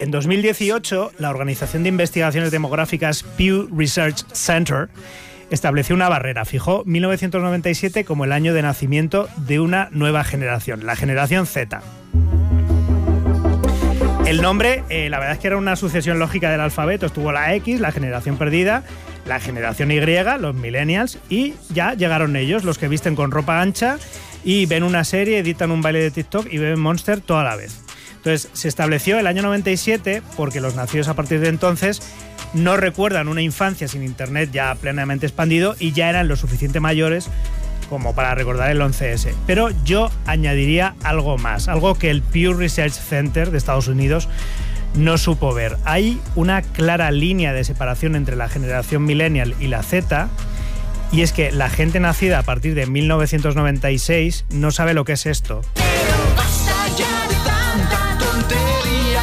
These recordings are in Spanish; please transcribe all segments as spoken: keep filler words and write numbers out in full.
en dos mil dieciocho, la Organización de Investigaciones Demográficas Pew Research Center estableció una barrera, fijó mil novecientos noventa y siete como el año de nacimiento de una nueva generación, la generación Z. El nombre, eh, la verdad es que era una sucesión lógica del alfabeto. Estuvo la X, la generación perdida, la generación Y, los millennials, y ya llegaron ellos, los que visten con ropa ancha y ven una serie, editan un baile de TikTok y ven Monster toda la vez. Entonces, se estableció el año noventa y siete porque los nacidos a partir de entonces no recuerdan una infancia sin internet ya plenamente expandido y ya eran lo suficiente mayores como para recordar el once ese. Pero yo añadiría algo más, algo que el Pew Research Center de Estados Unidos no supo ver. Hay una clara línea de separación entre la generación millennial y la Z, y es que la gente nacida a partir de mil novecientos noventa y seis no sabe lo que es esto. Pero basta ya de tanta tontería.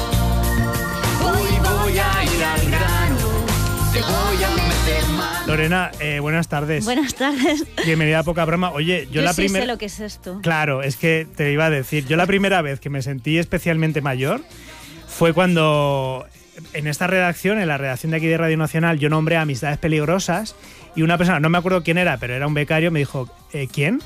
Hoy voy a ir al grano, te voy a meter mano. Lorena, eh, buenas tardes. Buenas tardes. Bienvenida a Poca Broma. Oye, yo, yo la sí primera... sé lo que es esto. Claro, es que te iba a decir, yo la primera vez que me sentí especialmente mayor fue cuando en esta redacción, en la redacción de aquí de Radio Nacional, yo nombré Amistades Peligrosas y una persona, no me acuerdo quién era, pero era un becario, me dijo, ¿eh, ¿quién?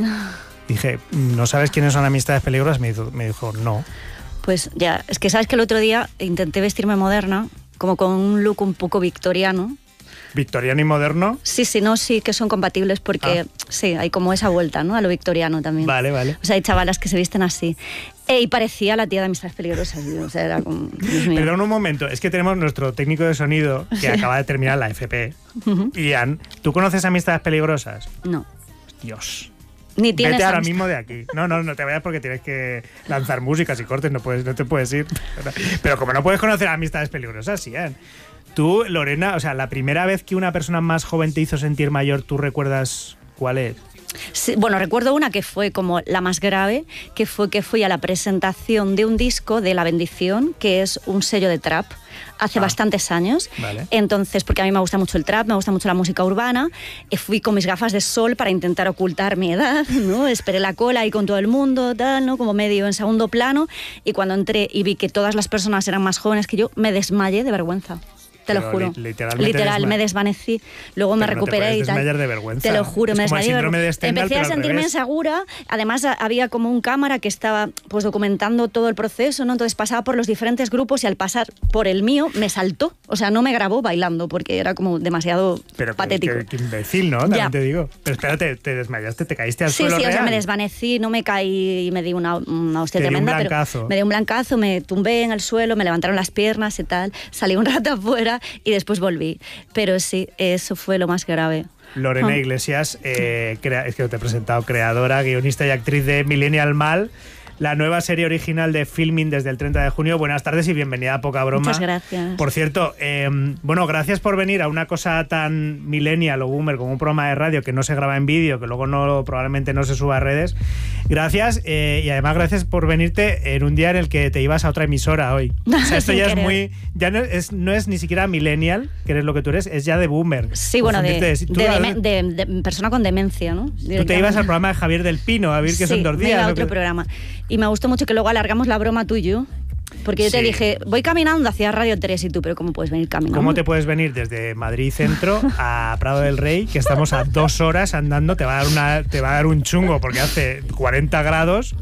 Dije, ¿no sabes quiénes son Amistades Peligrosas? Me dijo, me dijo, no. Pues ya, es que sabes que el otro día intenté vestirme moderna, como con un look un poco victoriano. ¿Victoriano y moderno? Sí, sí, no, sí, que son compatibles porque ah. sí, hay como esa vuelta, ¿no? A lo victoriano también. Vale, vale. O sea, hay chavalas que se visten así. E, y parecía la tía de Amistades Peligrosas. O sea, era como... Dios mío. Perdón un momento, es que tenemos nuestro técnico de sonido que acaba de terminar la F P. Uh-huh. Ian, ¿tú conoces Amistades Peligrosas? No. Dios. Ni tienes Vete ahora amist- mismo de aquí. No, no, no te vayas porque tienes que lanzar músicas y cortes, no, puedes, no te puedes ir. Pero como no puedes conocer Amistades Peligrosas, Ian. Tú, Lorena, o sea, la primera vez que una persona más joven te hizo sentir mayor, ¿tú recuerdas cuál es? Sí, bueno, recuerdo una que fue como la más grave, que fue que fui a la presentación de un disco de La Bendición, que es un sello de trap, hace ah, bastantes años. Vale. Entonces, porque a mí me gusta mucho el trap, me gusta mucho la música urbana, y fui con mis gafas de sol para intentar ocultar mi edad, ¿no? Esperé la cola ahí con todo el mundo, tal, ¿no? Como medio en segundo plano, y cuando entré y vi que todas las personas eran más jóvenes que yo, me desmayé de vergüenza. Te lo Pero juro. Li- literalmente Literal, desma- me desvanecí. Luego me Pero recuperé no te y tal. desmayar de vergüenza. Te lo juro, es me como el desmayé. síndrome de Stendhal, Empecé a pero al sentirme revés. insegura. Además, a- había como un cámara que estaba pues documentando todo el proceso, ¿no? Entonces pasaba por los diferentes grupos y al pasar por el mío me saltó. O sea, no me grabó bailando porque era como demasiado pero patético. Pero qué imbécil, ¿no? También Ya. te digo. Pero espérate, te desmayaste, te caíste al Sí, suelo sí, real. o sea, me desvanecí, no me caí y me di una, una hostia Te dio un tremenda. blancazo. Pero me dio un blancazo, me tumbé en el suelo, me levantaron las piernas y tal, salí un rato afuera y después volví. Pero sí, eso fue lo más grave. Lorena Ah. Iglesias, eh, crea- es que te he presentado, creadora, guionista y actriz de Millennial Mal, la nueva serie original de Filmin desde el treinta de junio. Buenas tardes y bienvenida a Poca Broma. Muchas gracias. Por cierto, eh, bueno, gracias por venir a una cosa tan millennial o boomer como un programa de radio que no se graba en vídeo, que luego no probablemente no se suba a redes. Gracias eh, y además gracias por venirte en un día en el que te ibas a otra emisora hoy. O sea, esto Sin ya es querer. muy... Ya no es, no es ni siquiera millennial, que eres lo que tú eres, es ya de boomer. Sí, bueno, de, Confundirte. de, Tú- deme- de- de persona con demencia, ¿no? Tú te ibas al programa de Javier del Pino a ver que Sí, son dos me días. iba a ¿o otro qué? programa. Y me gustó mucho que luego alargamos la broma tú y yo. Porque yo te Sí. dije, voy caminando hacia Radio tres y tú, pero ¿cómo puedes venir caminando? ¿Cómo te puedes venir desde Madrid Centro a Prado del Rey, que estamos a dos horas andando? Te va a dar, una, te va a dar un chungo porque hace cuarenta grados.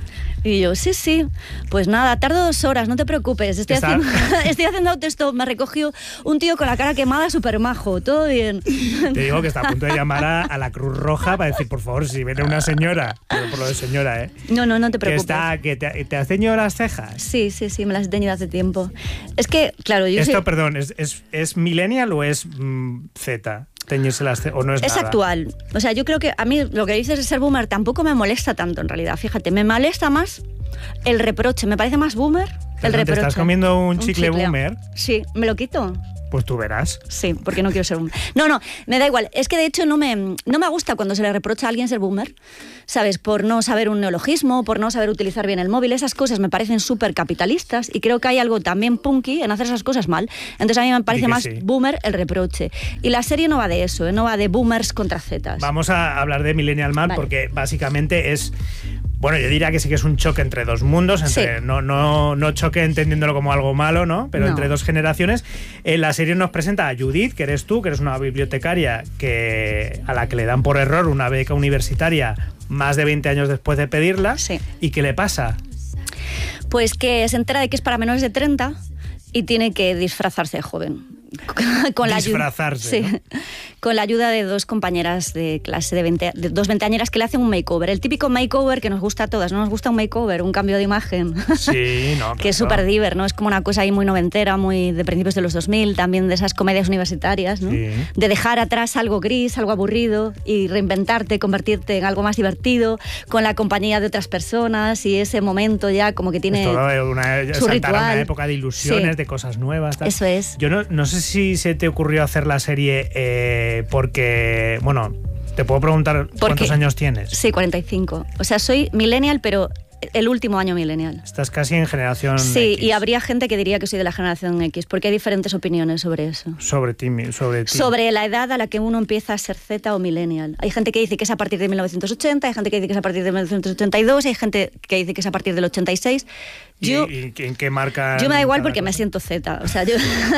Y yo, sí, sí. Pues nada, tardo dos horas, no te preocupes. Estoy, Está- haciendo, estoy haciendo autostop. Me recogió un tío con la cara quemada, súper majo. Todo bien. Te digo que está a punto de llamar a, a la Cruz Roja para decir, por favor, si viene una señora, pero por lo de señora, ¿eh? No, no, no te Que, preocupes. está, que te, te has teñido las cejas. Sí, sí, sí, me las he tenido hace tiempo. Es que, claro, yo Esto, soy... perdón, ¿es, es, es millennial o es mm, Z? Teñirse las cejas, o no es, Es nada. actual. O sea, yo creo que a mí lo que dices de ser boomer tampoco me molesta tanto en realidad. Fíjate, me molesta más el reproche. Me parece más boomer el Perdón, ¿te reproche. estás comiendo un chicle boomer? Sí, ¿me lo quito? Pues tú verás. Sí, porque no quiero ser boomer. No, no, me da igual. Es que de hecho no me, no me gusta cuando se le reprocha a alguien ser boomer, ¿sabes? Por no saber un neologismo, por no saber utilizar bien el móvil. Esas cosas me parecen súper capitalistas y creo que hay algo también punky en hacer esas cosas mal. Entonces a mí me parece que más sí. boomer el reproche. Y la serie no va de eso, ¿eh? No va de boomers contra zetas. Vamos a hablar de Millennial Man Vale. porque básicamente es Bueno, yo diría que sí que es un choque entre dos mundos, entre, Sí. no, no, no choque entendiéndolo como algo malo, ¿no? Pero No. entre dos generaciones. En la serie nos presenta a Judith, que eres tú, que eres una bibliotecaria que, a la que le dan por error una beca universitaria más de veinte años después de pedirla. Sí. ¿Y qué le pasa? Pues que se entera de que es para menores de treinta y tiene que disfrazarse de joven. Con la ayuda- Disfrazarse, sí, ¿no? con la ayuda de dos compañeras de clase, de, veinte, de dos veinteañeras que le hacen un makeover. El típico makeover que nos gusta a todas, ¿no? Nos gusta un makeover, un cambio de imagen. Sí, no, Que es claro. súper diver, ¿no? Es como una cosa ahí muy noventera, muy de principios de los dos mil, también de esas comedias universitarias, ¿no? Sí. De dejar atrás algo gris, algo aburrido y reinventarte, convertirte en algo más divertido, con la compañía de otras personas y ese momento ya como que tiene Es todo una, su saltar a una ritual. época de ilusiones, Sí. de cosas nuevas. Tal. Eso es. Yo no, no sé si se te ocurrió hacer la serie eh, porque, bueno, te puedo preguntar Porque- cuántos años tienes. Sí, cuarenta y cinco. O sea, soy millennial, pero el último año millennial. Estás casi en generación Sí, X. y habría gente que diría que soy de la generación X, porque hay diferentes opiniones sobre eso. Sobre ti, mi- sobre ti. Sobre la edad a la que uno empieza a ser Z o millennial. Hay gente que dice que es a partir de mil novecientos ochenta, hay gente que dice que es a partir de mil novecientos ochenta y dos, hay gente que dice que es a partir del ochenta y seis. ¿Y, Yo, y en qué marca? yo me da igual cada porque me cosa? siento Z. O sea, yo...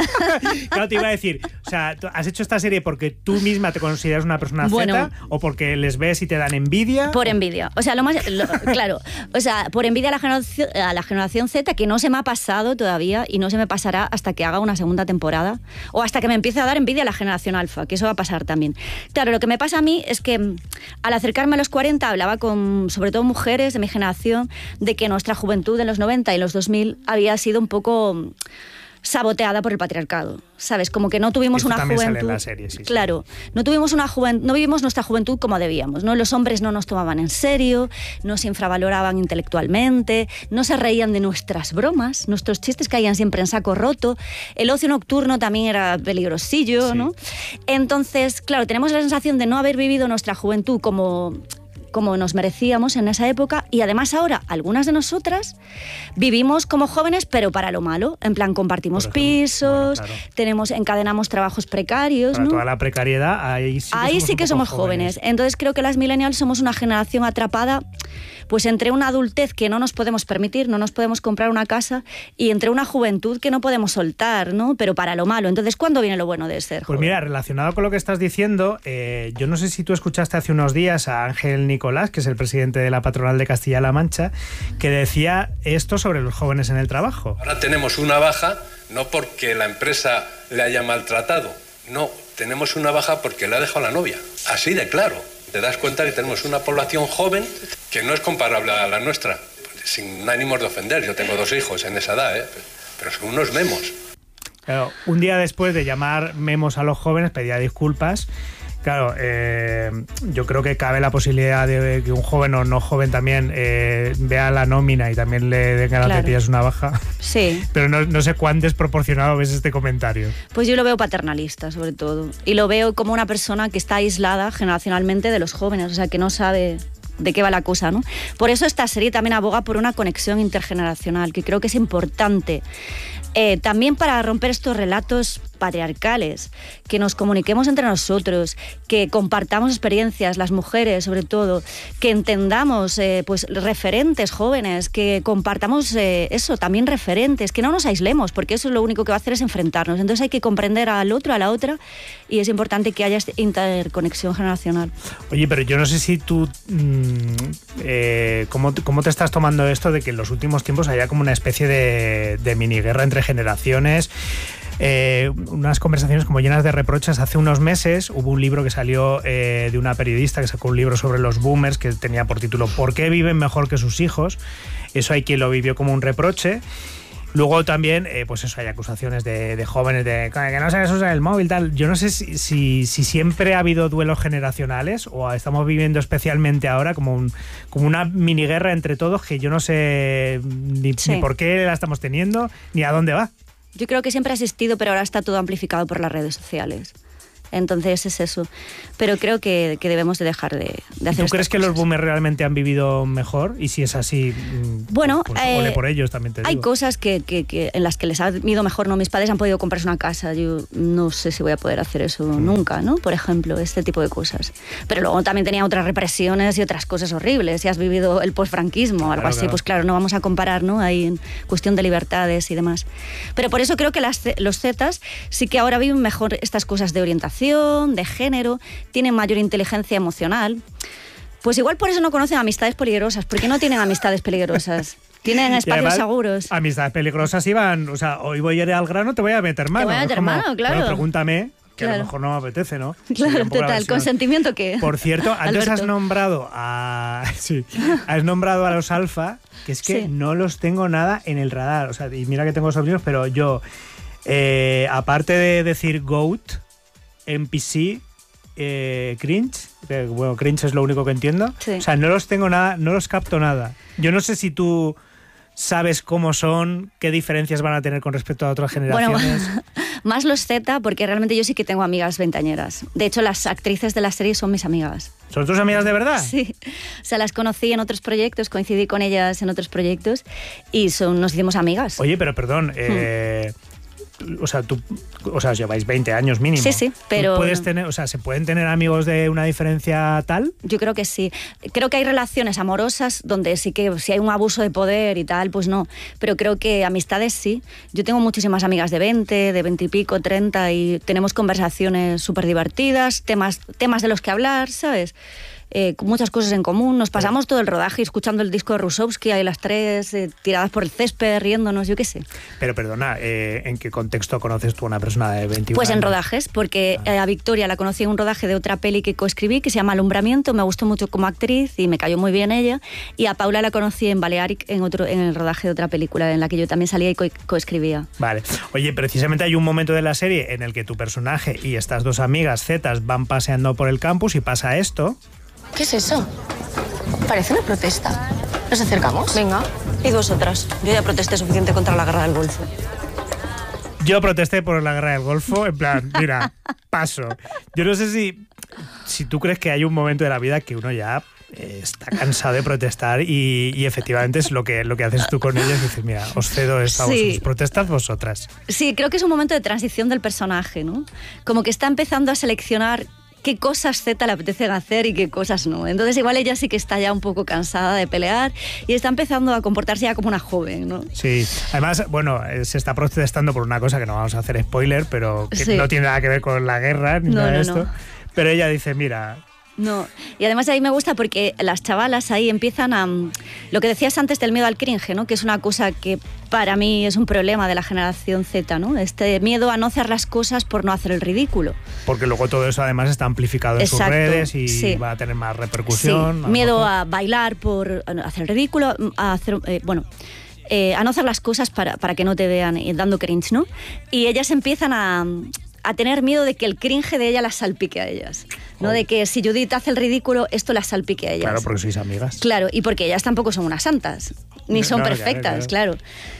Claro, te iba a decir, o sea, ¿tú ¿has hecho esta serie porque tú misma te consideras una persona Bueno. Z o porque les ves y te dan envidia? Por envidia. O sea, lo más. lo- claro. O sea, por envidia a la, generación, a la generación Z, que no se me ha pasado todavía y no se me pasará hasta que haga una segunda temporada. O hasta que me empiece a dar envidia a la generación alfa, que eso va a pasar también. Claro, lo que me pasa a mí es que mm, al acercarme a los cuarenta hablaba con, sobre todo mujeres de mi generación, de que nuestra juventud en los noventa y los dos mil había sido un poco mm, saboteada por el patriarcado, ¿sabes? Como que no tuvimos Esto una también sale en juventud... la serie, sí, sí. Claro, no tuvimos una juventud, no vivimos nuestra juventud como debíamos, ¿no? Los hombres no nos tomaban en serio, nos infravaloraban intelectualmente, no se reían de nuestras bromas, nuestros chistes caían siempre en saco roto, el ocio nocturno también era peligrosillo, Sí. ¿no? Entonces, claro, tenemos la sensación de no haber vivido nuestra juventud como... como nos merecíamos en esa época, y además ahora algunas de nosotras vivimos como jóvenes pero para lo malo, en plan compartimos Por ejemplo, pisos, bueno, claro. tenemos, encadenamos trabajos precarios, Para ¿no? toda la precariedad, ahí sí que Ahí somos sí un que poco somos jóvenes. Entonces creo que las millennials somos una generación atrapada pues entre una adultez que no nos podemos permitir, no nos podemos comprar una casa, y entre una juventud que no podemos soltar, ¿no? Pero para lo malo. Entonces, ¿cuándo viene lo bueno de ser Pues joven? mira, relacionado con lo que estás diciendo, eh, yo no sé si tú escuchaste hace unos días a Ángel Nicolás, que es el presidente de la patronal de Castilla-La Mancha, que decía esto sobre los jóvenes en el trabajo. Ahora tenemos una baja no porque la empresa le haya maltratado, no, tenemos una baja porque le ha dejado la novia. Así de claro. Te das cuenta que tenemos una población joven que no es comparable a la nuestra. Sin ánimos de ofender, yo tengo dos hijos en esa edad, ¿eh? Pero son unos memos. Claro, un día después de llamar memos a los jóvenes, pedía disculpas. Claro, eh, yo creo que cabe la posibilidad de que un joven o no joven también eh, vea la nómina y también le den ganas de Claro. pillarse una baja. Sí. Pero no, no sé cuán desproporcionado ves este comentario. Pues yo lo veo paternalista, sobre todo. Y lo veo como una persona que está aislada generacionalmente de los jóvenes, o sea, que no sabe de qué va la cosa, ¿no? Por eso esta serie también aboga por una conexión intergeneracional, que creo que es importante. Eh, también para romper estos relatos patriarcales, que nos comuniquemos entre nosotros, que compartamos experiencias, las mujeres sobre todo, que entendamos eh, pues referentes jóvenes, que compartamos eh, eso, también referentes, que no nos aislemos, porque eso lo único que va a hacer es enfrentarnos. Entonces hay que comprender al otro, a la otra, y es importante que haya esta interconexión generacional. Oye, pero yo no sé si tú... Mmm, eh, ¿cómo, ¿Cómo te estás tomando esto de que en los últimos tiempos haya como una especie de, de mini guerra entre generaciones? Eh, unas conversaciones como llenas de reproches. Hace unos meses hubo un libro que salió eh, de una periodista que sacó un libro sobre los boomers que tenía por título ¿Por qué viven mejor que sus hijos? Eso hay quien lo vivió como un reproche. Luego también, eh, pues eso, hay acusaciones de, de jóvenes de que no sabes usar el móvil, tal. Yo no sé si, si, si siempre ha habido duelos generacionales o estamos viviendo especialmente ahora como, un, como una mini guerra entre todos que yo no sé ni, Sí. ni por qué la estamos teniendo ni a dónde va. Yo creo que siempre ha existido, pero ahora está todo amplificado por las redes sociales. Entonces es eso. Pero creo que, que debemos de dejar de, de hacer ¿Tú crees que cosas. los boomers realmente han vivido mejor? Y si es así, bueno, pues, eh, ole por ellos, también te digo. Hay cosas que, que, que en las que les ha ido mejor, ¿no? Mis padres han podido comprarse una casa, yo no sé si voy a poder hacer eso mm. nunca, ¿no? Por ejemplo, este tipo de cosas. Pero luego también tenía otras represiones y otras cosas horribles. Si has vivido el posfranquismo o algo claro, así, claro. pues claro, no vamos a comparar, ¿no? Ahí en cuestión de libertades y demás. Pero por eso creo que las, los Zetas sí que ahora viven mejor estas cosas de orientación, de género, tienen mayor inteligencia emocional. Pues igual por eso no conocen amistades peligrosas, porque no tienen amistades peligrosas. Tienen espacios además, seguros. Amistades peligrosas iban, o sea, hoy voy a ir al grano, te voy a meter mano. Te voy a meter como, mano, claro. Bueno, pregúntame, que Claro. a lo mejor no me apetece, ¿no? Claro, Sería un poco la total. versión. ¿Consentimiento qué? Por cierto, antes Alberto. has nombrado a. Sí, has nombrado a los alfa, que es que Sí. no los tengo nada en el radar. O sea, y mira que tengo sobrinos, pero yo, eh, aparte de decir GOAT, N P C, eh, cringe, que, bueno, cringe es lo único que entiendo. Sí. O sea, no los tengo nada, no los capto nada. Yo no sé si tú sabes cómo son, qué diferencias van a tener con respecto a otras generaciones. Bueno, más los Z, porque realmente yo sí que tengo amigas veinteañeras. De hecho, las actrices de la serie son mis amigas. ¿Son tus amigas de verdad? Sí, o sea, las conocí en otros proyectos, coincidí con ellas en otros proyectos y son, nos hicimos amigas. Oye, pero perdón, eh, o sea, tú, o sea, os lleváis veinte años mínimo. Sí, sí, pero- ¿Tú puedes tener, o sea, ¿se pueden tener amigos de una diferencia tal? Yo creo que sí. Creo que hay relaciones amorosas donde sí que si hay un abuso de poder y tal, pues no. Pero creo que amistades sí. Yo tengo muchísimas amigas de veinte, de veinte y pico, treinta y tenemos conversaciones súper divertidas, temas, temas de los que hablar, ¿sabes? Eh, con muchas cosas en común. Nos pasamos todo el rodaje escuchando el disco de Rusowski, ahí las tres eh, tiradas por el césped, riéndonos, yo qué sé. Pero perdona, eh, ¿en qué contexto conoces tú a una persona de veintiuno Pues en años? rodajes, porque eh, a Victoria la conocí en un rodaje de otra peli que coescribí, que se llama Alumbramiento, me gustó mucho como actriz y me cayó muy bien ella, y a Paula la conocí en Balearic, en, otro, en el rodaje de otra película en la que yo también salía y co- coescribía. Vale. Oye, precisamente hay un momento de la serie en el que tu personaje y estas dos amigas zetas van paseando por el campus y pasa esto. ¿Qué es eso? Parece una protesta. ¿Nos acercamos? Venga, y vosotras. Yo ya protesté suficiente contra la guerra del Golfo. Yo protesté por la guerra del Golfo, en plan, mira, paso. Yo no sé si, si tú crees que hay un momento de la vida que uno ya eh, está cansado de protestar y, y efectivamente es lo que, lo que haces tú con ellos. Dices, mira, os cedo esta a Sí. vosotros, protestad vosotras. Sí, creo que es un momento de transición del personaje, ¿no? Como que está empezando a seleccionar qué cosas Z le apetecen hacer y qué cosas no. Entonces igual ella sí que está ya un poco cansada de pelear y está empezando a comportarse ya como una joven, ¿no? Sí, además, bueno, eh, se está protestando por una cosa que no vamos a hacer spoiler, pero que Sí. no tiene nada que ver con la guerra ni No, nada de no, esto. no. Pero ella dice, mira, No, y además ahí me gusta porque las chavalas ahí empiezan a... Lo que decías antes del miedo al cringe, ¿no? Que es una cosa que para mí es un problema de la generación Z, ¿no? Este miedo a no hacer las cosas por no hacer el ridículo. porque luego todo eso además está amplificado en sus Exacto, redes y sí. va a tener más Sí, repercusión. a lo miedo mejor. a bailar por hacer el ridículo, a hacer... eh, bueno... eh, a no hacer las cosas para, para que no te vean eh, dando cringe, ¿no? Y ellas empiezan a, a tener miedo de que el cringe de ella las salpique a ellas, ¿no? Oh. De que si Judith hace el ridículo, esto las salpique a ellas. Claro, porque sois amigas. Claro, y porque ellas tampoco son unas santas, ni No, son no, claro, perfectas, claro.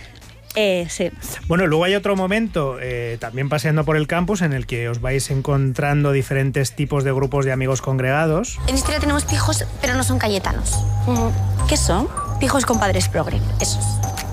Eh, sí. Bueno, luego hay otro momento, eh, también paseando por el campus, en el que os vais encontrando diferentes tipos de grupos de amigos congregados. En historia tenemos pijos, pero no son cayetanos. ¿Qué son? Pijos con padres progre, esos.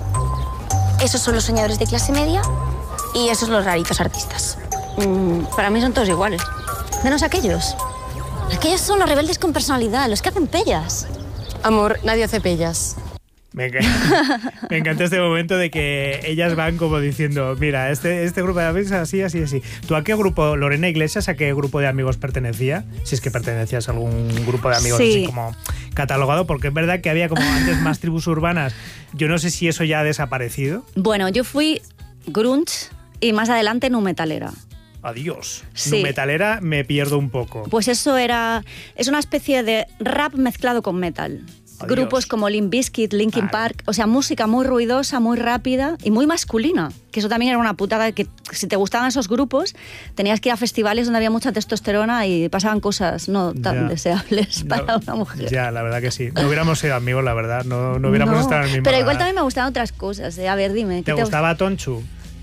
Esos son los soñadores de clase media y esos los raritos artistas. Mm, para mí son todos iguales. Menos aquellos. Aquellos son los rebeldes con personalidad, los que hacen pellas. Amor, nadie hace pellas. Me encanta, me encanta este momento de que ellas van como diciendo, mira, este, este grupo de amigos así, así, así. ¿Tú a qué grupo, Lorena Iglesias, a qué grupo de amigos pertenecía? Si es que pertenecías a algún grupo de amigos Sí. así como catalogado, porque es verdad que había como antes más tribus urbanas. Yo no sé si eso ya ha desaparecido. Bueno, yo fui grunge y más adelante nu metalera. Adiós. Sí. Nu metalera me pierdo un poco. Pues eso era... Es una especie de rap mezclado con metal. Adiós. Grupos como Limp Bizkit, Linkin Vale. Park, o sea, música muy ruidosa, muy rápida y muy masculina, que eso también era una putada, que si te gustaban esos grupos tenías que ir a festivales donde había mucha testosterona y pasaban cosas no tan Ya. deseables para No, una mujer. Ya, la verdad que sí. No hubiéramos sido amigos, la verdad. No, no hubiéramos No, estado en el mismo pero igual radar. también me gustaban otras cosas. eh. A ver, dime. ¿Te ¿qué gustaba Tonchu?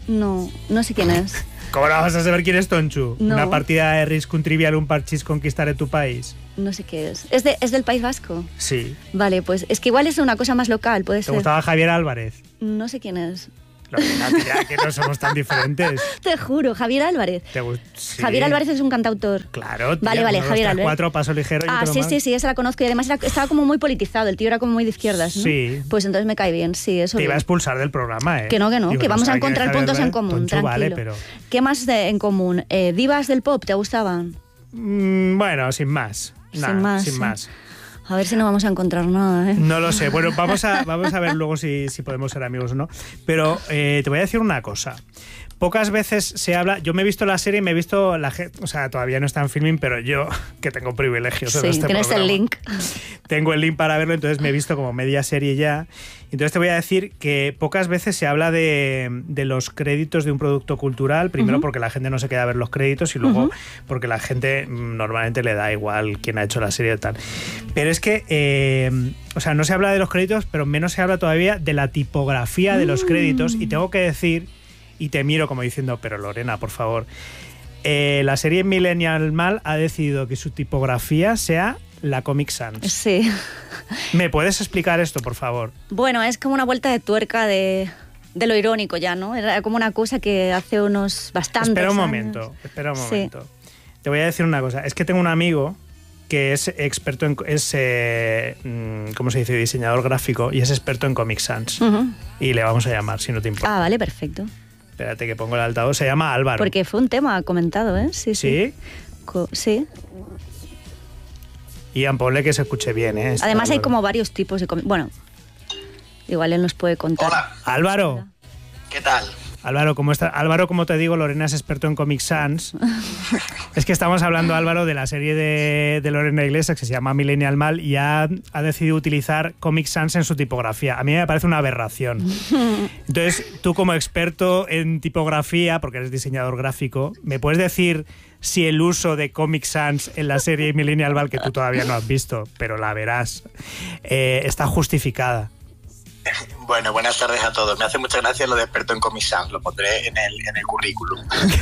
No, no sé quién es. ¿Cómo no vas a saber quién es Tonchu? No. Una partida de Risk, un trivial, un parchís, conquistaré tu país. No sé qué es. ¿Es, de, ¿Es del País Vasco? Sí. Vale, pues es que igual es una cosa más local, puede ¿Te ser. gustaba Javier Álvarez? No sé quién es. Lorena, tía, que no somos tan diferentes. Te juro, Javier Álvarez. ¿Te gust- sí. Javier Álvarez es un cantautor. Claro, tía, Vale, vale, uno, dos, Javier tres, Álvarez. cuatro, paso ligero. yo Ah, te lo sí, mando. sí, sí, esa la conozco y además era- estaba como muy politizado, el tío era como muy de izquierdas, ¿no? Sí. Pues entonces me cae bien, sí, eso Te iba a bien. expulsar del programa, ¿eh? Que no, que no, Digo, que vamos a sabe quién es encontrar Javier puntos en Álvarez. común, Tonchu, tranquilo. vale, pero... ¿Qué más de- en común? Eh, ¿Divas del pop te gustaban? Mm, bueno, sin más. Sin Nah, más, Sin sí. más. A ver si no vamos a encontrar nada, ¿eh? No lo sé. Bueno, vamos a, vamos a ver luego si, si podemos ser amigos o no. Pero eh, te voy a decir una cosa. Pocas veces se habla... Yo me he visto la serie y me he visto la gente... O sea, todavía no está en filming, pero yo, que tengo privilegios en Sí, este tienes programa, el link. tengo el link para verlo, entonces me he visto como media serie ya. Entonces te voy a decir que pocas veces se habla de, de los créditos de un producto cultural, primero Ujú. porque la gente no se queda a ver los créditos y luego Ujú. porque la gente mm, normalmente le da igual quién ha hecho la serie y tal. Pero es que, eh, o sea, no se habla de los créditos, pero menos se habla todavía de la tipografía de los créditos y tengo que decir, y te miro como diciendo, pero Lorena, por favor, eh, la serie Millennial Mal ha decidido que su tipografía sea la Comic Sans. Sí. ¿Me puedes explicar esto, por favor? Bueno, es como una vuelta de tuerca de, de lo irónico ya, ¿no? Era como una cosa que hace unos bastantes Espera un años- momento, espera un Sí. momento. Te voy a decir una cosa. Es que tengo un amigo que es experto en... Es, eh, mm, ¿cómo se dice? Diseñador gráfico y es experto en Comic Sans. Ujú. Y le vamos a llamar, si no te importa. Ah, vale, perfecto. Espérate que pongo el altavoz. Se llama Álvaro. Porque fue un tema comentado, ¿eh? Sí, sí. ¿Sí? Co- sí. Ian, ponle que se escuche bien, ¿eh? Este Además hay Álvaro. como varios tipos de... comi- Bueno, igual él nos puede contar. Hola, Álvaro. ¿qué tal? Álvaro, ¿cómo está? Álvaro, como te digo, Lorena es experto en Comic Sans. Es que estamos hablando, Álvaro, de la serie de, de Lorena Iglesias que se llama Millennial Mal y ha, ha decidido utilizar Comic Sans en su tipografía. A mí me parece una aberración. Entonces, tú como experto en tipografía, porque eres diseñador gráfico, ¿me puedes decir si el uso de Comic Sans en la serie Millennial Mal, que tú todavía no has visto, pero la verás, eh, está justificada? Bueno, buenas tardes a todos. Me hace mucha gracia lo de experto en Comic Sans, lo pondré en el, en el currículum.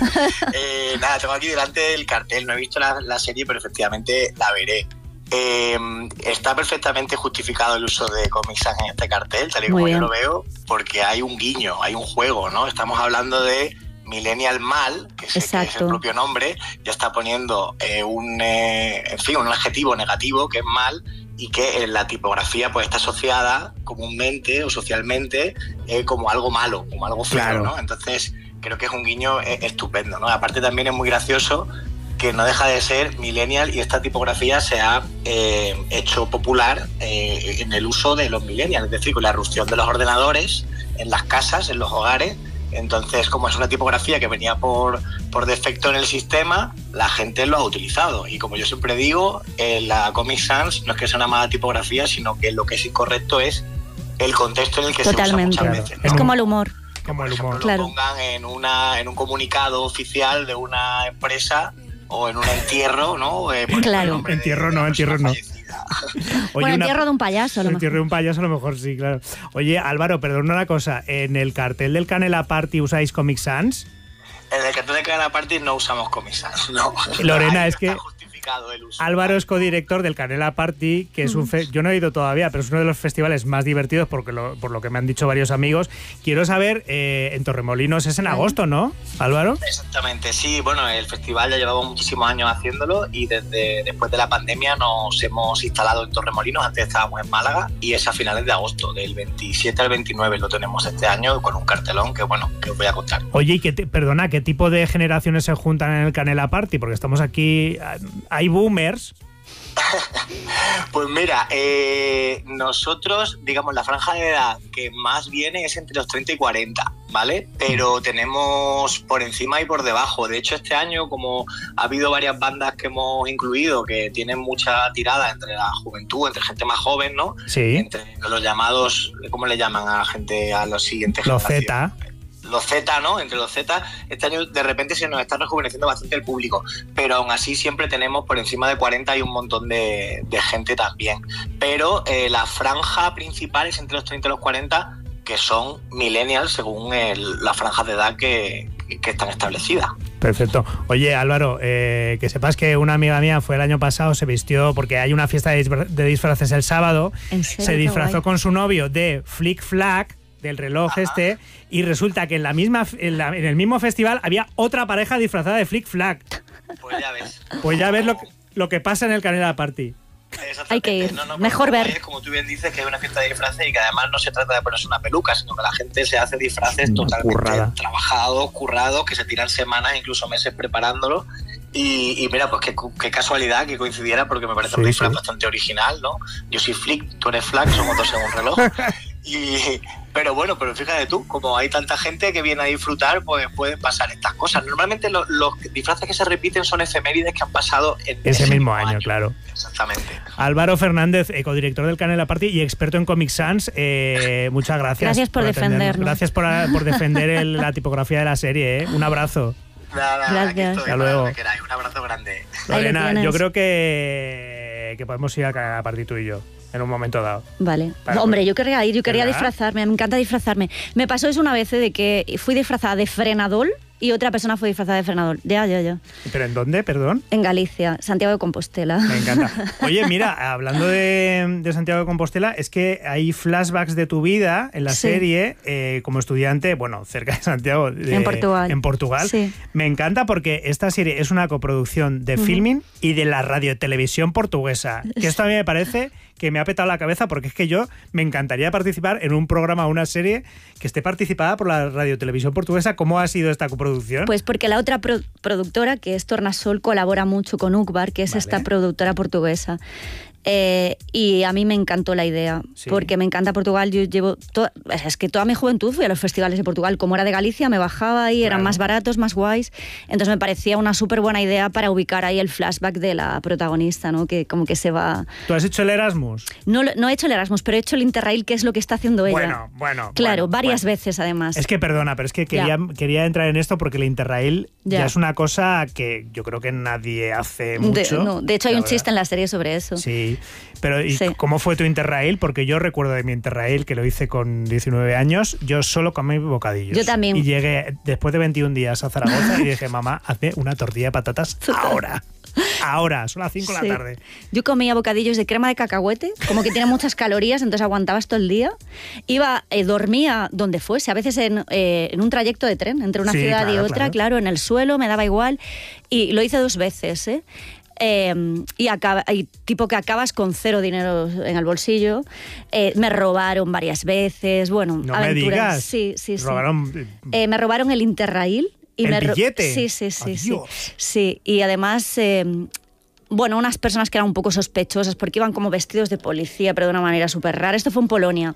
eh, nada, tengo aquí delante el cartel, no he visto la, la serie, pero efectivamente la veré. Eh, está perfectamente justificado el uso de Comic Sans en este cartel, tal y Muy como bien. yo lo veo, porque hay un guiño, hay un juego, ¿no? Estamos hablando de Millennial Mal, que, sé que es Exacto. el propio nombre, ya está poniendo eh, un, eh, en fin, un adjetivo negativo, que es mal, y que en la tipografía pues está asociada comúnmente o socialmente eh, como algo malo, como algo feo, Claro. ¿no? Entonces creo que es un guiño eh, estupendo, ¿no? Aparte también es muy gracioso que no deja de ser millennial y esta tipografía se ha eh, hecho popular eh, en el uso de los millennials, es decir, con la irrupción de los ordenadores en las casas, en los hogares. Entonces, como es una tipografía que venía por, por defecto en el sistema, la gente lo ha utilizado. Y como yo siempre digo, eh, la Comic Sans no es que sea una mala tipografía, sino que lo que es incorrecto es el contexto en el que Totalmente. se usa muchas Claro. veces, Es ¿no? como el humor. Como Por el ejemplo, humor. Claro. lo pongan en, una, en un comunicado oficial de una empresa o en un entierro, ¿no? Eh, por Claro. el nombre de- Entierro de no, una persona entierro no. fallecida. Oye, Bueno, una- entierro de un payaso, a lo El mejor. entierro de un payaso a lo mejor sí, claro. Oye, Álvaro, perdona una cosa. ¿En el cartel del Canela Party usáis Comic Sans? En el cartel de Canela Party no usamos Comic Sans, no. Lorena, Ahí es no que está justificado el uso. Álvaro es codirector del Canela Party, que es un fe- yo no he ido todavía, pero es uno de los festivales más divertidos porque lo- por lo que me han dicho varios amigos. Quiero saber, eh, en Torremolinos es en agosto, ¿no, Álvaro? Exactamente, sí, bueno, el festival ya llevamos muchísimos años haciéndolo y desde después de la pandemia nos hemos instalado en Torremolinos, antes estábamos en Málaga y es a finales de agosto, del veintisiete al veintinueve lo tenemos este año con un cartelón que bueno, que os voy a contar. Oye, y qué te- perdona, ¿qué tipo de generaciones se juntan en el Canela Party? Porque estamos aquí, hay boomers. Pues mira, eh, nosotros, digamos, la franja de edad que más viene es entre los treinta y cuarenta, ¿vale? Pero tenemos por encima y por debajo. De hecho, este año, como ha habido varias bandas que hemos incluido que tienen mucha tirada entre la juventud, entre gente más joven, ¿no? Sí. Entre los llamados, ¿cómo le llaman a la gente, a los siguientes Los generaciones? Z. Los Z, ¿no? Entre los Z, este año de repente se nos está rejuveneciendo bastante el público, pero aún así siempre tenemos por encima de cuarenta y un montón de, de gente también. Pero eh, la franja principal es entre los treinta y los cuarenta, que son millennials según el, las franjas de edad que, que están establecidas. Perfecto. Oye, Álvaro, eh, que sepas que una amiga mía fue el año pasado, se vistió, porque hay una fiesta de, disfra- de disfraces el sábado, ¿En serio? se Qué disfrazó guay. con su novio de Flick Flack, del reloj Ajá. este, y resulta que en, la misma, en, la- en el mismo festival había otra pareja disfrazada de Flick Flack. Pues ya ves. Pues ya ves lo que, lo que pasa en el Canela Party. Exactamente. Hay que ir. No, no, Mejor como ver. es, como tú bien dices, que es una fiesta de disfraces y que además no se trata de ponerse una peluca, sino que la gente se hace disfraces Una totalmente currada. trabajados, currados, que se tiran semanas, incluso meses preparándolo. Y, y mira, pues qué, qué casualidad que coincidiera, porque me parece Sí, un disfraz sí. bastante original, ¿no? Yo soy Flick, tú eres Flack, somos dos en un reloj. Y, pero bueno, pero fíjate tú, como hay tanta gente que viene a disfrutar, pues pueden pasar estas cosas. Normalmente lo- los disfraces que se repiten son efemérides que han pasado en Ese mismo año, claro. Exactamente. Álvaro Fernández, ecodirector del Canela Party y experto en Comic Sans, eh, muchas gracias. Gracias por atendernos. defendernos. Gracias por, por defender el- la tipografía de la serie. ¿eh? Un abrazo. Nada, nada, Gracias. aquí estoy Hasta para luego. lo que queráis. Un abrazo grande. Ahí lo Lorena, tienes. yo creo que, que podemos ir al Canela Party tú y yo, en un momento dado. Vale. Para- Hombre, yo querría ir, yo quería ¿Verdad? disfrazarme, me encanta disfrazarme. Me pasó eso una vez ¿eh? de que fui disfrazada de Frenadol y otra persona fue disfrazada de Frenadol. Ya, ya, ya. ¿Pero en dónde, perdón? En Galicia, Santiago de Compostela. Me encanta. Oye, mira, hablando de, de Santiago de Compostela, es que hay flashbacks de tu vida en la Sí. serie eh, como estudiante, bueno, cerca de Santiago. de- En Portugal. En Portugal. Sí. Me encanta porque esta serie es una coproducción de Filmin y de la radiotelevisión portuguesa. Que esto a mí me parece que me ha petado la cabeza porque es que yo me encantaría participar en un programa o una serie que esté participada por la radiotelevisión portuguesa. ¿Cómo ha sido esta coproducción? Pues porque la otra pro- productora, que es Tornasol, colabora mucho con Ucbar, que es Vale. esta productora portuguesa. Eh, y a mí me encantó la idea, Sí. porque me encanta Portugal. Yo llevo. to- es que toda mi juventud fui a los festivales de Portugal. Como era de Galicia, me bajaba ahí, eran Claro. más baratos, más guays. Entonces me parecía una súper buena idea para ubicar ahí el flashback de la protagonista, ¿no? Que como que se va. ¿Tú has hecho el Erasmus? No, lo- no he hecho el Erasmus, pero he hecho el Interrail, que es lo que está haciendo ella. Bueno, bueno. Claro, bueno, varias bueno. veces además. Es que perdona, pero es que quería, Ya. quería entrar en esto porque el Interrail ya. Ya. es una cosa que yo creo que nadie hace de, mucho. no, de hecho, hay la un verdad. chiste en la serie sobre eso. Sí, pero ¿y Sí. cómo fue tu Interrail? Porque yo recuerdo de mi Interrail, que lo hice con diecinueve años, yo solo comí bocadillos. Yo también. Y llegué después de veintiún días a Zaragoza y dije, mamá, hazme una tortilla de patatas ahora. Ahora, son las cinco de Sí. la tarde. Yo comía bocadillos de crema de cacahuete, como que tiene muchas calorías, entonces aguantabas todo el día. Iba, eh, dormía donde fuese, a veces en, eh, en un trayecto de tren, entre una Sí, ciudad y claro, otra, claro. claro. en el suelo, me daba igual. Y lo hice dos veces, ¿eh? Eh, y, acaba, y tipo que acabas con cero dinero en el bolsillo. Eh, me robaron varias veces, bueno, No me aventuras. digas. Sí, sí, sí. Robaron... Eh, me robaron el Interrail. Y ¿El me ro- billete? Sí, sí, sí. Sí. Adiós. Sí, y además, eh, bueno, unas personas que eran un poco sospechosas porque iban como vestidos de policía, pero de una manera súper rara. Esto fue en Polonia.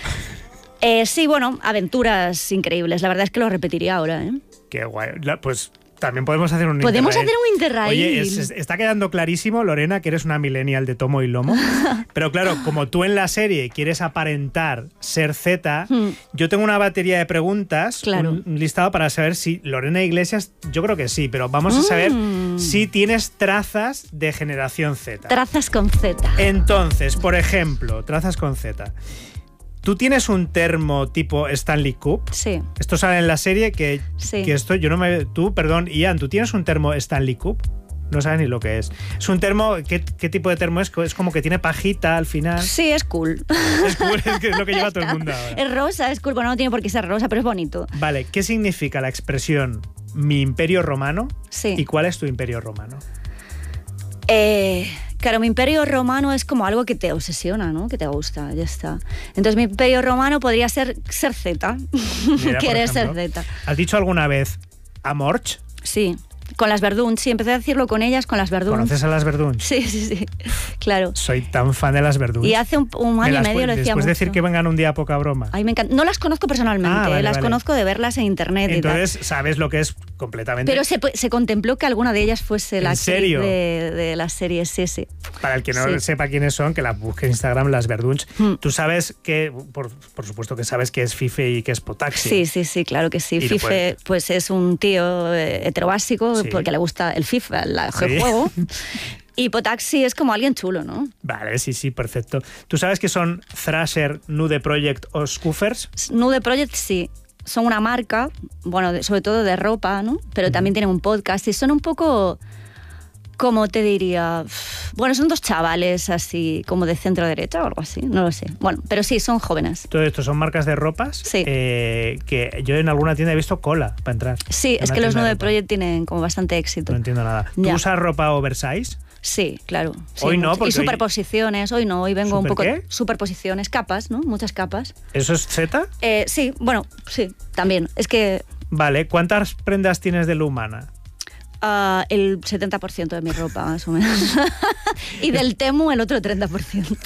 Eh, sí, bueno, aventuras increíbles. La verdad es que lo repetiría ahora, ¿eh? Qué guay. La- Pues también podemos hacer un Podemos Interrail. hacer un Interrail. Oye, es- es- está quedando clarísimo, Lorena, que eres una millennial de tomo y lomo. Pero claro, como tú en la serie quieres aparentar ser Z, Hmm. yo tengo una batería de preguntas, Claro. un, un listado para saber si Lorena Iglesias, yo creo que sí, pero vamos a saber Mm. si tienes trazas de generación Z. Trazas con Z. Entonces, por ejemplo, trazas con Z. ¿Tú tienes un termo tipo Stanley Cup? Sí. Esto sale en la serie que, Sí. que esto yo no me... Tú, perdón, Ian, ¿tú tienes un termo Stanley Cup? No sabes ni lo que es. Es un termo... ¿Qué, qué tipo de termo es? Es como que tiene pajita al final. Sí, es cool. Es, cool, es que es lo que lleva todo el mundo ahora. Es rosa, es cool. Bueno, no tiene por qué ser rosa, pero es bonito. Vale, ¿qué significa la expresión mi imperio romano? Sí. ¿Y cuál es tu imperio romano? Eh, claro, mi imperio romano es como algo que te obsesiona, ¿no? Que te gusta, ya está. Entonces mi imperio romano podría ser ser Z. Mira, por Querer ser ejemplo, Z. ¿Has dicho alguna vez Amorch? Sí, con las Verduns. Sí, empecé a decirlo con ellas, con las Verduns. ¿Conoces a las Verduns? Sí, sí, sí. Claro. Soy tan fan de las Verduns. Y hace un, un Me año y las medio pu- lo decía Después mucho. decir que vengan un día a poca broma. Ay, me encanta. No las conozco personalmente, Ah, vale, las vale. conozco de verlas en internet y Entonces tal. sabes lo que es completamente. Pero se, se contempló que alguna de ellas fuese la ¿En actriz serio? de, de la serie, sí, sí. Para el que no Sí. sepa quiénes son, que las busque en Instagram, las Verduns. Hmm. Tú sabes que, por, por supuesto que sabes que es Fife y que es Potaxi. Sí, sí, sí, claro que sí. Y lo Fife, pues es un tío eh, heterobásico ¿no? Sí. Porque le gusta el FIFA, el, el Sí. juego. Y Potaxi es como alguien chulo, ¿no? Vale, sí, sí, perfecto. ¿Tú sabes qué son Thrasher, Nude Project o Scoofers? Nude Project sí, son una marca, bueno, de- sobre todo de ropa, ¿no? Pero también tienen un podcast y son un poco, como te diría, bueno, son dos chavales así como de centro derecha o algo así, no lo sé. Bueno, pero sí, son jóvenes. Todo esto son marcas de ropas Sí. eh, que yo en alguna tienda he visto cola para entrar. Sí, En es una que los tienda de Nude ropa. Project tienen como bastante éxito. No entiendo nada. ¿Tú Ya. usas ropa oversize? Sí, claro. sí, Hoy no, mucho. porque Y hoy- superposiciones, hoy no, hoy vengo un ¿Super poco... qué? Superposiciones, capas, ¿no? Muchas capas. ¿Eso es Z? Eh, sí, bueno, sí, también. Es que Vale, ¿cuántas prendas tienes de Lumana? ah, el setenta por ciento de mi ropa, más o menos. Y del Temu el otro treinta por ciento.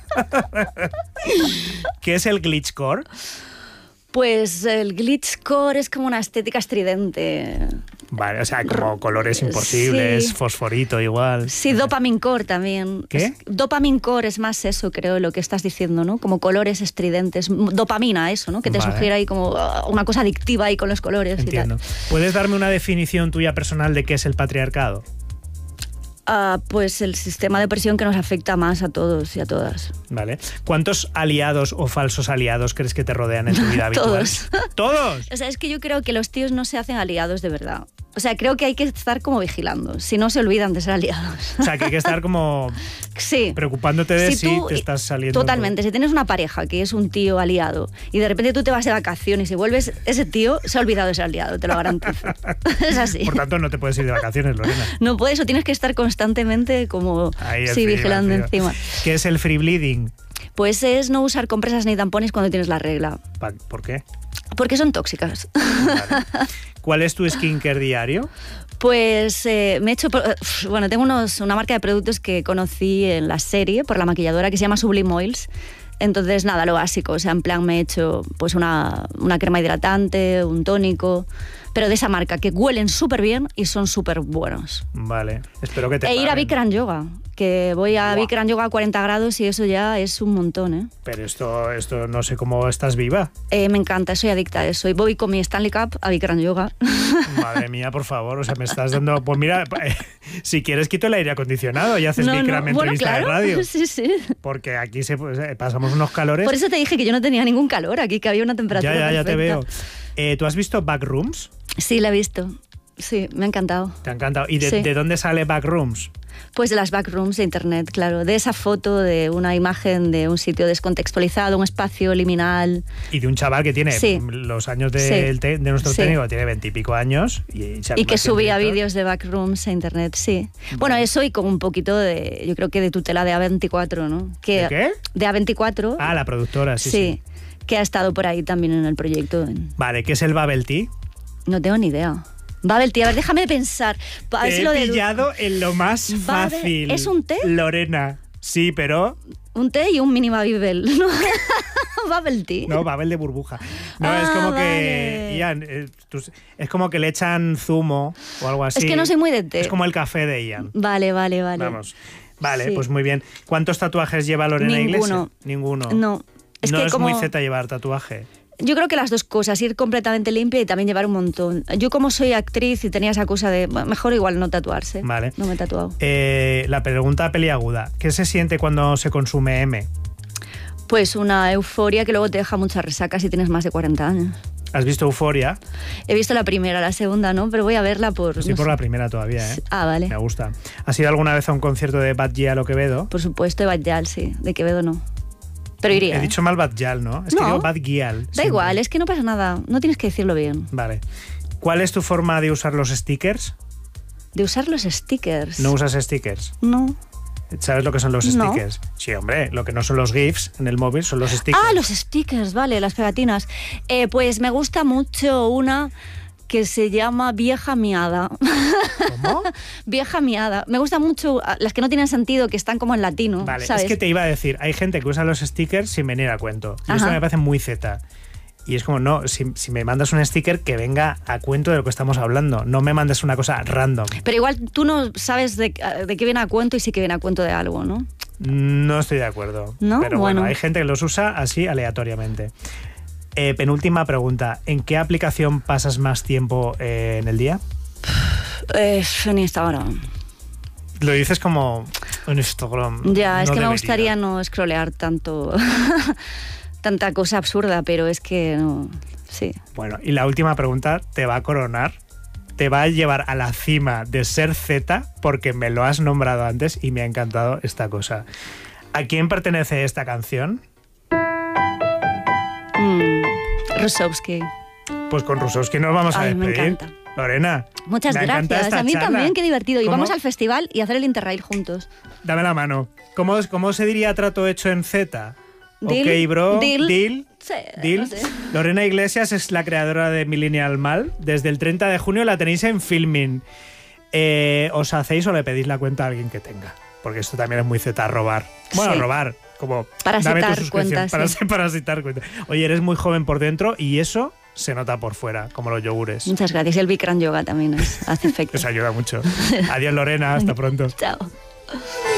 ¿Qué es el glitchcore? Pues el glitchcore es como una estética estridente. Vale, o sea, como colores imposibles, Sí. fosforito igual. Sí, dopamine core también. ¿Qué? Es- dopamine core es más eso, creo, lo que estás diciendo, ¿no? Como colores estridentes. M- Dopamina, eso, ¿no? Que te Vale. sugiere ahí como ah, una cosa adictiva ahí con los colores Entiendo. y tal. ¿Puedes darme una definición tuya personal de qué es el patriarcado? Ah, pues el sistema de opresión que nos afecta más a todos y a todas. Vale. ¿Cuántos aliados o falsos aliados crees que te rodean en tu vida habitual? Todos. ¿Todos? O sea, es que yo creo que los tíos no se hacen aliados de verdad. O sea, creo que hay que estar como vigilando, si no se olvidan de ser aliados. O sea, que hay que estar como Sí. preocupándote de si, tú- te estás saliendo. Totalmente. Si tienes una pareja que es un tío aliado y de repente tú te vas de vacaciones y vuelves, ese tío se ha olvidado de ser aliado, te lo garantizo. Es así. Por tanto, no te puedes ir de vacaciones, Lorena. No puedes o tienes que estar constantemente como Ahí sí, encima, vigilando tío. encima. ¿Qué es el free bleeding? Pues es no usar compresas ni tampones cuando tienes la regla, Pa- ¿Por qué? porque son tóxicas. Vale. ¿Cuál es tu skincare diario? Pues eh, me he hecho, pro- uf, bueno, tengo unos, una marca de productos que conocí en la serie por la maquilladora que se llama Sublime Oils. Entonces, nada, lo básico, o sea, en plan me he hecho pues una, una crema hidratante, un tónico, pero de esa marca, que huelen súper bien y son súper buenos. Vale, espero que te E ir a paguen. Bikram Yoga, que voy a Buah. Bikram Yoga a cuarenta grados y eso ya es un montón, ¿eh? Pero esto, esto no sé cómo estás viva. Eh, me encanta, soy adicta a eso. Y voy con mi Stanley Cup a Bikram Yoga. Madre mía, por favor, o sea, me estás dando... Pues mira, eh, si quieres quito el aire acondicionado y haces No, no, Bikram bueno, entrevista claro. de radio. Sí, sí. Porque aquí se, pues, eh, pasamos unos calores. Por eso te dije que yo no tenía ningún calor aquí, que había una temperatura ya, ya, ya te perfecta. veo. Eh, ¿Tú has visto Backrooms? Sí, la he visto. Sí, me ha encantado. Te ha encantado. ¿Y de, Sí. de dónde sale Backrooms? Pues de las backrooms de internet, claro. De esa foto de una imagen de un sitio descontextualizado, un espacio liminal. Y de un chaval que tiene Sí. los años de, Sí. el te- de nuestro Sí. técnico, tiene veintipico años. Y, se ha Y que convertido en subía director. vídeos de backrooms a internet, sí. Bueno, eso y con un poquito de, yo creo que de tutela de A veinticuatro, ¿no? Que, ¿De qué? De A veinticuatro. Ah, la productora, sí, sí. que ha estado por ahí también en el proyecto. Vale, ¿qué es el Bubble Tea? No tengo ni idea. Bubble tea, a ver, déjame pensar. A ver Te si he lo dedu- pillado en lo más Bubble- fácil. ¿es un té? Lorena. Sí, pero... Un té y un mini Babybel. ¿No? Bubble tea. No, Babel de burbuja. No, Ah, es como vale. que... Ian, eh, tú- es como que le echan zumo o algo así. Es que no soy muy de té. Es como el café de Ian. Vale, vale, vale. Vamos. Vale, Sí. pues muy bien. ¿Cuántos tatuajes lleva Lorena Ninguno. Iglesias? Ninguno. No. Es no que es como... muy zeta llevar tatuaje. Yo creo que las dos cosas, ir completamente limpia y también llevar un montón. Yo como soy actriz y tenía esa cosa de, bueno, mejor igual no tatuarse. Vale. No me he tatuado. Eh, la pregunta peliaguda. ¿Qué se siente cuando se consume M? Pues una euforia que luego te deja muchas resacas si tienes más de cuarenta años. ¿Has visto Euforia? He visto la primera, la segunda no, pero voy a verla por... Sí, no por sé. la primera todavía, ¿eh? Ah, vale. Me gusta. ¿Has ido alguna vez a un concierto de Bad Gyal o Quevedo? Por supuesto, de Bad sí. De Quevedo no. Pero iría. He ¿eh? dicho mal Bad Gyal, ¿no? Es que No. digo Bad Gyal. Da siempre. igual, es que no pasa nada. No tienes que decirlo bien. Vale. ¿Cuál es tu forma de usar los stickers? De usar los stickers. ¿No usas stickers? No. ¿Sabes lo que son los No. stickers? Sí, hombre, lo que no son los GIFs en el móvil son los stickers. Ah, los stickers, vale, las pegatinas. Eh, pues me gusta mucho una que se llama Vieja Miada. ¿Cómo? Vieja Miada. Me gusta mucho ah, las que no tienen sentido, que están como en latino. Vale, ¿sabes? es que te iba a decir, hay gente que usa los stickers sin venir a cuento. Y esto Ajá. me parece muy zeta. Y es como, no, si, si me mandas un sticker que venga a cuento de lo que estamos hablando, no me mandes una cosa random. Pero igual tú no sabes de, de qué viene a cuento y sí que viene a cuento de algo, ¿no? No estoy de acuerdo. ¿No? Pero bueno, Bueno. hay gente que los usa así aleatoriamente. Eh, penúltima pregunta. ¿En qué aplicación pasas más tiempo eh, en el día? Eh, en Instagram. Lo dices como en Instagram. Ya, es no que me debería. gustaría no scrollear tanto, tanta cosa absurda, pero es que no, sí. Bueno, y la última pregunta te va a coronar, te va a llevar a la cima de ser Z, porque me lo has nombrado antes y me ha encantado esta cosa. ¿A quién pertenece esta canción? Mm, Rusowski. Pues con Rusowski nos vamos Ay, a me despedir. encanta. Lorena, Muchas me encanta gracias. esta A mí charla. también, qué divertido. Y ¿Cómo? vamos al festival y a hacer el Interrail juntos. Dame la mano. ¿Cómo, cómo se diría trato hecho en Z? Deal, Ok, bro. deal. Deal. Sí, Deal. no sé. Lorena Iglesias es la creadora de Millennial Mal. Desde el treinta de junio la tenéis en Filmin. Eh, ¿Os hacéis o le pedís la cuenta a alguien que tenga? Porque esto también es muy Z, robar. Bueno, Sí. robar. Como Parasitar dame tu suscripción. cuentas, Para- sí. Parasitar cuentas. Oye, eres muy joven por dentro y eso se nota por fuera, como los yogures. Muchas gracias. Y el Bikram Yoga también es- hace efecto. Os ayuda mucho. Adiós, Lorena. Hasta pronto. Chao.